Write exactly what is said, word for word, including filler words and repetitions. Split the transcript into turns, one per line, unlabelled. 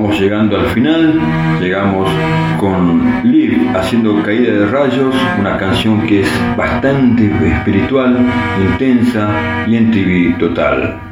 vamos llegando al final. Llegamos con Liv haciendo Caída de Rayos, una canción que es bastante espiritual, intensa y en trivi total.